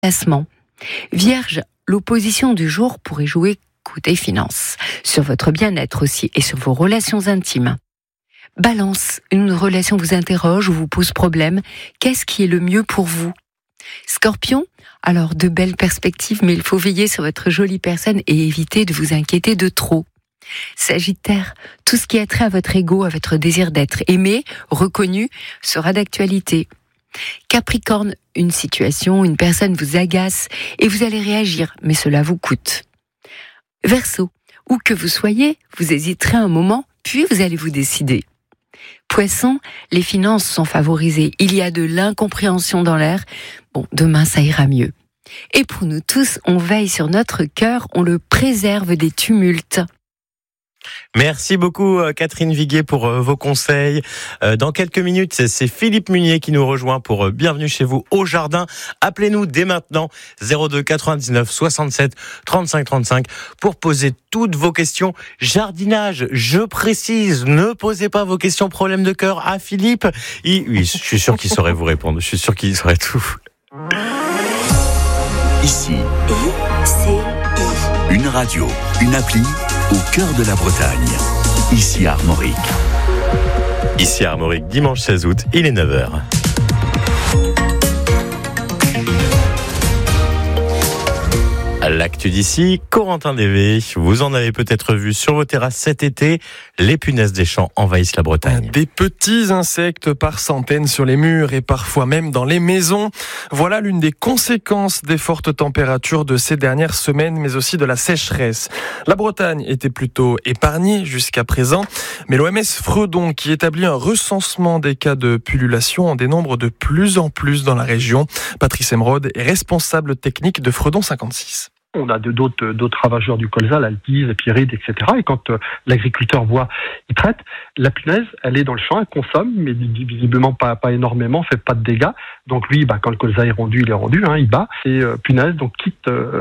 placement. Vierge, l'opposition du jour pourrait jouer côté finance, sur votre bien-être aussi et sur vos relations intimes. Balance, une relation vous interroge ou vous pose problème. Qu'est-ce qui est le mieux pour vous? Scorpion, alors de belles perspectives, mais il faut veiller sur votre jolie personne et éviter de vous inquiéter de trop. Sagittaire, tout ce qui a trait à votre ego, à votre désir d'être aimé, reconnu, sera d'actualité. Capricorne, une situation, une personne vous agace et vous allez réagir, mais cela vous coûte. Verseau, où que vous soyez, vous hésiterez un moment, puis vous allez vous décider. Poisson, les finances sont favorisées, il y a de l'incompréhension dans l'air. Bon, demain ça ira mieux. Et pour nous tous, on veille sur notre cœur, on le préserve des tumultes. Merci beaucoup Catherine Viguier pour vos conseils. Dans quelques minutes, c'est Philippe Munier qui nous rejoint pour Bienvenue chez vous au jardin. Appelez-nous dès maintenant 02 99 67 35 35 pour poser toutes vos questions jardinage. Je précise, ne posez pas vos questions problèmes de cœur à Philippe. Oui, je suis sûr qu'il saurait vous répondre. Je suis sûr qu'il saurait tout. Ici, une radio, une appli au cœur de la Bretagne. Ici Armorique. Ici Armorique, dimanche 16 août, il est 9h. L'actu d'ici, Corentin Dévé, vous en avez peut-être vu sur vos terrasses cet été, les punaises des champs envahissent la Bretagne. Des petits insectes par centaines sur les murs et parfois même dans les maisons. Voilà l'une des conséquences des fortes températures de ces dernières semaines, mais aussi de la sécheresse. La Bretagne était plutôt épargnée jusqu'à présent, mais l'OMS Fredon, qui établit un recensement des cas de pullulation, en dénombre de plus en plus dans la région. Patrice Emeraude est responsable technique de Fredon 56. On a d'autres ravageurs du colza, l'alpise, pyrrhide, etc. Et quand l'agriculteur voit, il traite, la punaise, elle est dans le champ, elle consomme, mais visiblement pas énormément, fait pas de dégâts. Donc lui, quand le colza est rendu, il bat. Et punaise donc quitte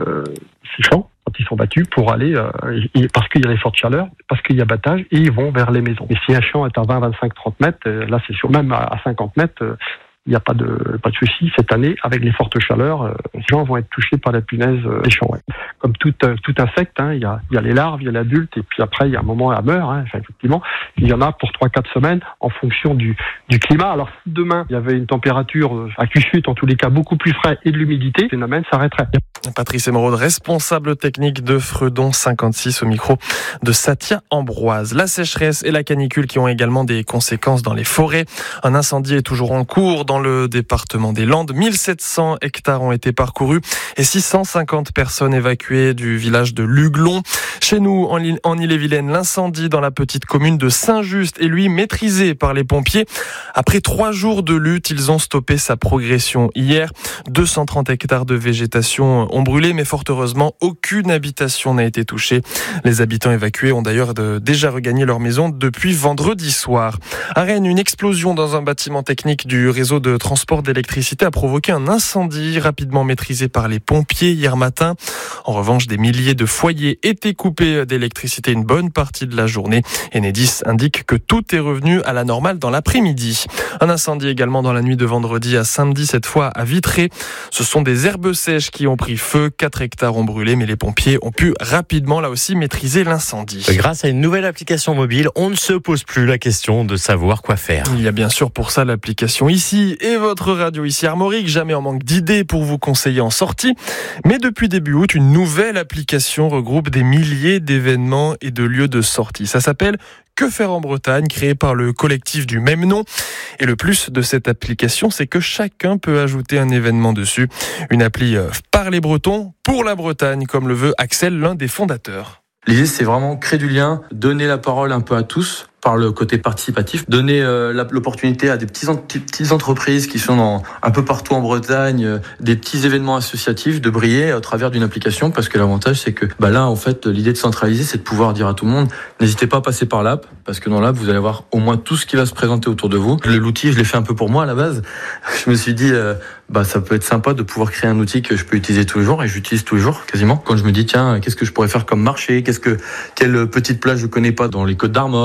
ces champs quand ils sont battus pour aller, parce qu'il y a les fortes chaleurs, parce qu'il y a battage, et ils vont vers les maisons. Et si un champ est à 20, 25, 30 mètres, là c'est sûr, même à 50 mètres, il n'y a pas de souci. Cette année, avec les fortes chaleurs, les gens vont être touchés par la punaise des champs. Ouais. Comme tout insecte, il y a les larves, il y a l'adulte, et puis après, il y a un moment, elle meurt. Effectivement, il y en a pour 3-4 semaines en fonction du climat. Alors, si demain, il y avait une température à Cuchut, en tous les cas, beaucoup plus frais et de l'humidité, le phénomène s'arrêterait. Patrice Emeraude, responsable technique de Fredon 56 au micro de Satia Ambroise. La sécheresse et la canicule qui ont également des conséquences dans les forêts. Un incendie est toujours en cours dans le département des Landes. 1700 hectares ont été parcourus et 650 personnes évacuées du village de Luglon. Chez nous, en Ille-et-Vilaine, l'incendie dans la petite commune de Saint-Just est lui maîtrisé par les pompiers. Après 3 jours de lutte, ils ont stoppé sa progression hier. 230 hectares de végétation ont brûlé, mais fort heureusement, aucune habitation n'a été touchée. Les habitants évacués ont d'ailleurs déjà regagné leur maison depuis vendredi soir. À Rennes, une explosion dans un bâtiment technique du réseau de transport d'électricité a provoqué un incendie rapidement maîtrisé par les pompiers hier matin. En revanche, des milliers de foyers étaient coupés d'électricité une bonne partie de la journée. Enedis indique que tout est revenu à la normale dans l'après-midi. Un incendie également dans la nuit de vendredi à samedi, cette fois à Vitré. Ce sont des herbes sèches qui ont pris feu. 4 hectares ont brûlé, mais les pompiers ont pu rapidement, là aussi, maîtriser l'incendie. Grâce à une nouvelle application mobile, on ne se pose plus la question de savoir quoi faire. Il y a bien sûr pour ça l'application Ici et votre radio Ici Armorique. Jamais en manque d'idées pour vous conseiller en sortie. Mais depuis début août, une nouvelle application regroupe des milliers d'événements et de lieux de sortie. Ça s'appelle Que faire en Bretagne, créé par le collectif du même nom. Et le plus de cette application, c'est que chacun peut ajouter un événement dessus. Une appli par les Bretons, pour la Bretagne, comme le veut Axel, l'un des fondateurs. L'idée, c'est vraiment créer du lien, donner la parole un peu à tous, par le côté participatif, donner l'opportunité à des petites entreprises qui sont un peu partout en Bretagne, des petits événements associatifs, de briller à travers d'une application, parce que l'avantage c'est que là en fait l'idée de centraliser, c'est de pouvoir dire à tout le monde n'hésitez pas à passer par l'app, parce que dans l'app vous allez avoir au moins tout ce qui va se présenter autour de vous. L'outil, je l'ai fait un peu pour moi à la base. Je me suis dit ça peut être sympa de pouvoir créer un outil que je peux utiliser tous les jours, et j'utilise tous les jours quasiment. Quand je me dis tiens, qu'est-ce que je pourrais faire comme marché, quelle petite plage je connais pas dans les Côtes d'Armor ou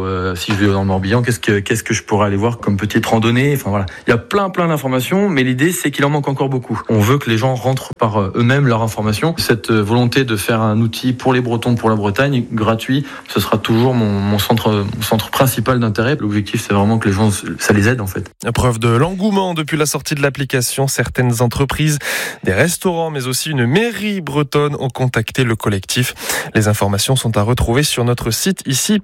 si je vais dans le Morbihan, qu'est-ce que je pourrais aller voir comme petite randonnée. Enfin voilà, il y a plein d'informations, mais l'idée c'est qu'il en manque encore beaucoup. On veut que les gens rentrent par eux-mêmes leur information. Cette volonté de faire un outil pour les Bretons, pour la Bretagne, gratuit, ce sera toujours mon centre principal d'intérêt. L'objectif c'est vraiment que les gens, ça les aide en fait. Preuve de l'engouement depuis la sortie de l'application, certaines entreprises, des restaurants, mais aussi une mairie bretonne ont contacté le collectif. Les informations sont à retrouver sur notre site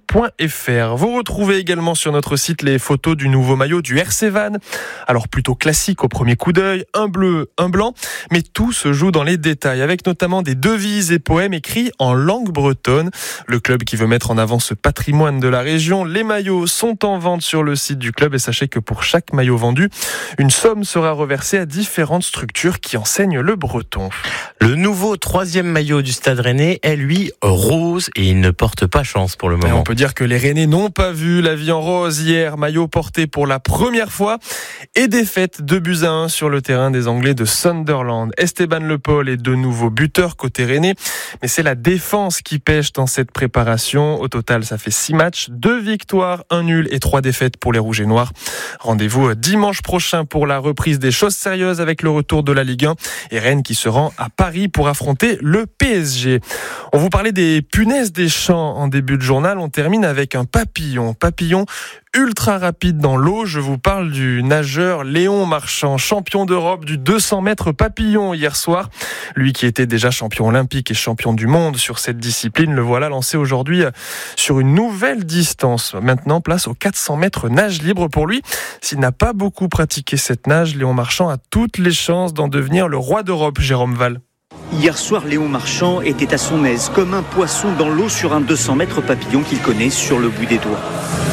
ici.fr. Vous retrouvez également sur notre site les photos du nouveau maillot du RC Vannes. Alors plutôt classique au premier coup d'œil, un bleu, un blanc, mais tout se joue dans les détails, avec notamment des devises et poèmes écrits en langue bretonne. Le club qui veut mettre en avant ce patrimoine de la région, les maillots sont en vente sur le site du club et sachez que pour chaque maillot vendu, une somme sera reversée à différentes structures qui enseignent le breton. Le nouveau 3e maillot du Stade Rennais est lui rose et il ne porte pas chance pour le moment. Et on peut dire que les Rennais n'ont pas vu la vie en rose hier, maillot porté pour la première fois et défaite 2-1 sur le terrain des Anglais de Sunderland. Esteban Le Paul est de nouveau buteur côté Rennais, mais c'est la défense qui pêche dans cette préparation. Au total, ça fait 6 matchs, 2 victoires, 1 nul et 3 défaites pour les Rouges et Noirs. Rendez-vous dimanche prochain pour la reprise des choses sérieuses avec le retour de la Ligue 1 et Rennes qui se rend à Paris pour affronter le PSG. On vous parlait des punaises des champs en début de journal. On termine avec un papillon ultra rapide dans l'eau. Je vous parle du nageur Léon Marchand, champion d'Europe du 200 mètres papillon hier soir. Lui qui était déjà champion olympique et champion du monde sur cette discipline, le voilà lancé aujourd'hui sur une nouvelle distance. Maintenant, place aux 400 mètres nage libre pour lui. S'il n'a pas beaucoup pratiqué cette nage, Léon Marchand a toutes les chances d'en devenir le roi d'Europe, Jérôme Val. Hier soir, Léon Marchand était à son aise, comme un poisson dans l'eau sur un 200 mètres papillon qu'il connaît sur le bout des doigts.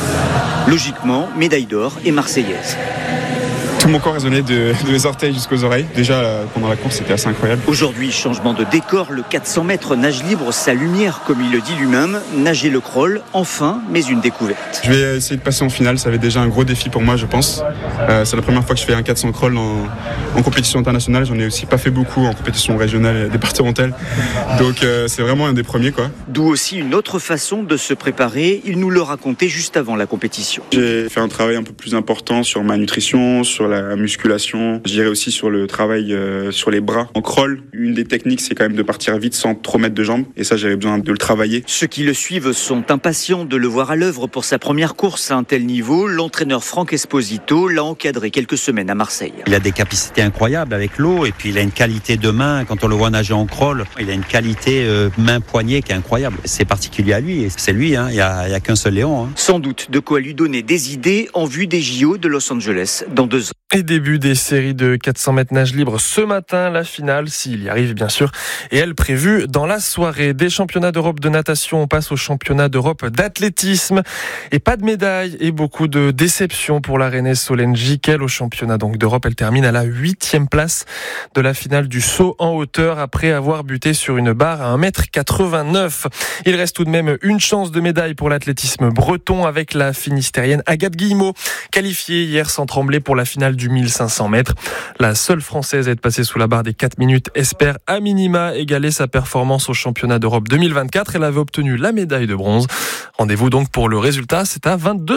Logiquement, médaille d'or et marseillaise. Tout mon corps résonnait de mes orteils jusqu'aux oreilles. Déjà, pendant la course, c'était assez incroyable. Aujourd'hui, changement de décor, le 400 mètres nage libre, sa lumière, comme il le dit lui-même, nager le crawl, enfin, mais une découverte. Je vais essayer de passer en finale, ça va être déjà un gros défi pour moi, je pense. C'est la première fois que je fais un 400 crawl en compétition internationale. J'en ai aussi pas fait beaucoup en compétition régionale et départementale. Donc, c'est vraiment un des premiers, quoi. D'où aussi une autre façon de se préparer. Il nous le racontait juste avant la compétition. J'ai fait un travail un peu plus important sur ma nutrition, sur la musculation. Je dirais aussi sur le travail sur les bras. En crawl, une des techniques, c'est quand même de partir vite sans trop mettre de jambes. Et ça, j'avais besoin de le travailler. Ceux qui le suivent sont impatients de le voir à l'œuvre pour sa première course à un tel niveau. L'entraîneur Franck Esposito l'a encadré quelques semaines à Marseille. Il a des capacités incroyables avec l'eau et puis il a une qualité de main. Quand on le voit nager en crawl, il a une qualité main-poignet qui est incroyable. C'est particulier à lui et c'est lui, il y a qu'un seul Léon. Sans doute de quoi lui donner des idées en vue des JO de Los Angeles dans 2 ans. Et début des séries de 400 mètres nage libre ce matin, la finale, s'il y arrive bien sûr, et elle prévue dans la soirée. Des championnats d'Europe de natation, on passe aux championnats d'Europe d'athlétisme. Et pas de médaille et beaucoup de déception pour la Rennaise Solène Gicquel au championnat donc d'Europe. Elle termine à la 8e place de la finale du saut en hauteur après avoir buté sur une barre à 1m89. Il reste tout de même une chance de médaille pour l'athlétisme breton avec la finistérienne Agathe Guillemot, qualifiée hier sans trembler pour la finale du 1500 mètres. La seule Française à être passée sous la barre des 4 minutes espère à minima égaler sa performance au championnat d'Europe 2024. Elle avait obtenu la médaille de bronze. Rendez-vous donc pour le résultat, c'est à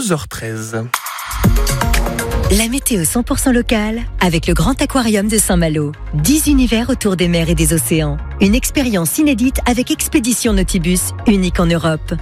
22h13. La météo 100% locale avec le Grand Aquarium de Saint-Malo. 10 univers autour des mers et des océans. Une expérience inédite avec Expédition Nautibus, unique en Europe.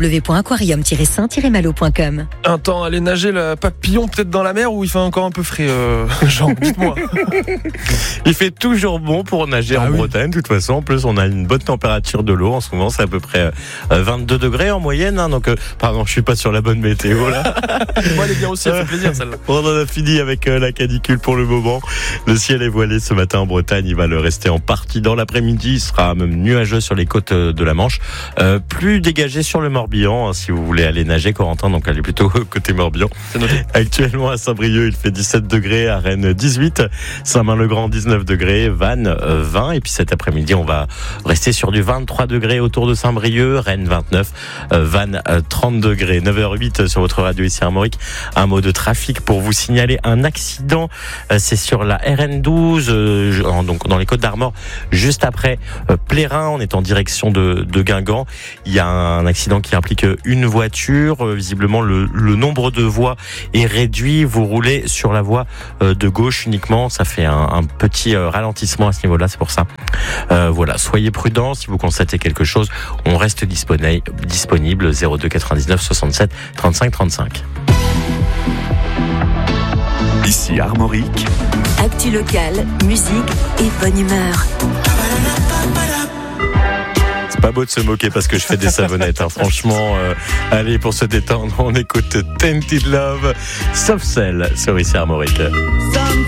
www.aquarium-saint-malo.com. Un temps, aller nager le papillon peut-être dans la mer ou il fait encore un peu frais, Jean, dites-moi. Il fait toujours bon pour nager en Bretagne. De toute façon, en plus, on a une bonne température de l'eau. En ce moment, c'est à peu près 22 degrés en moyenne. Donc, pardon, je suis pas sur la bonne météo là. Moi, elle est bien aussi, elle fait plaisir celle-là. On en a fini avec la canicule pour le moment. Le ciel est voilé ce matin en Bretagne. Il va le rester en partie dans l'après-midi. Il sera même nuageux sur les côtes de la Manche. Plus dégagé sur le Morbihan. Si vous voulez aller nager, Corentin, donc allez plutôt côté Morbihan. C'est noté. Actuellement à Saint-Brieuc, il fait 17 degrés. À Rennes, 18. Saint-Main-le-Grand, 19 degrés. Vannes, 20. Et puis cet après-midi, on va rester sur du 23 degrés autour de Saint-Brieuc. Rennes, 29. Vannes, 30 degrés. 9h08 sur votre radio ici à Armorique. Un mot de trafic pour vous signaler signaler un accident. C'est sur la RN12, donc dans les Côtes-d'Armor, juste après Plérin. On est en direction de Guingamp. Il y a un accident qui implique une voiture. Visiblement, le nombre de voies est réduit. Vous roulez sur la voie de gauche uniquement. Ça fait un petit ralentissement à ce niveau-là. C'est pour ça. Voilà, soyez prudents. Si vous constatez quelque chose, on reste disponible 02 99 67 35 35. Ici Armorique. Actu locale, musique et bonne humeur. C'est pas beau de se moquer parce que je fais des savonnettes, hein. Franchement, allez, pour se détendre, on écoute Tainted Love, Soft Cell sur ici Armorique.